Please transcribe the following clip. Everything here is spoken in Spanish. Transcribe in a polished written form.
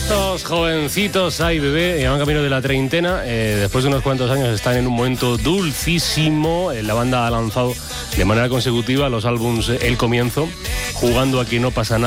Estos jovencitos, ay bebé, van camino de la treintena, después de unos cuantos años están en un momento dulcísimo. La banda ha lanzado de manera consecutiva los álbums El Comienzo, Jugando a que no pasa nada.